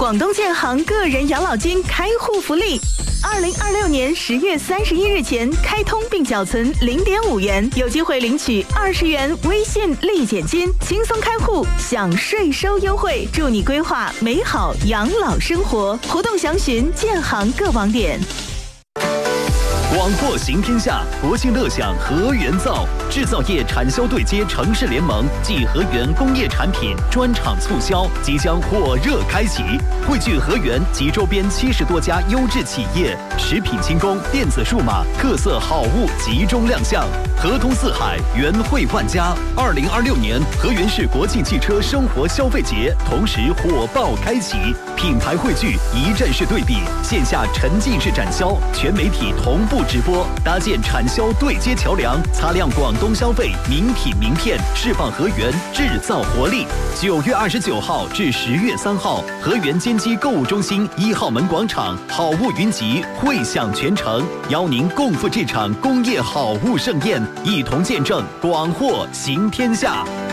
广东建行个人养老金开户福利，2026年10月31日前开通并缴存0.5元，有机会领取20元微信立减金，轻松开户享税收优惠，助你规划美好养老生活。活动详询建行各网点。 广货行天下，国庆乐享和源造制造业产销对接城市联盟暨和源工业产品专场促销即将火热开启，汇聚和源及周边70多家优质企业，食品轻工、电子数码特色好物集中亮相，合通四海，源汇万家。2026年和源市国际汽车生活消费节同时火爆开启，品牌汇聚，一站式对比，线下沉浸式展销，全媒体同步直播，搭建产销对接桥梁，擦亮广东消费名品名片，释放和源制造活力。9月29号至10月3号，和源坚基购物中心1号门广场，好物云集，汇享全城，邀您共赴这场工业好物盛宴，一同见证广货行天下。